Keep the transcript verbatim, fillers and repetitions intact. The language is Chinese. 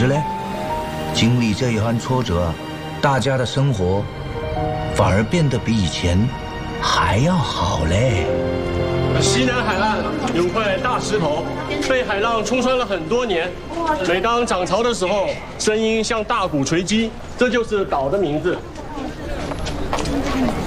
是呢，经历这一番挫折，大家的生活反而变得比以前还要好嘞。 西南海岸有块大石头，被海浪冲穿了很多年。每当涨潮的时候，声音像大鼓锤击，这就是岛的名字。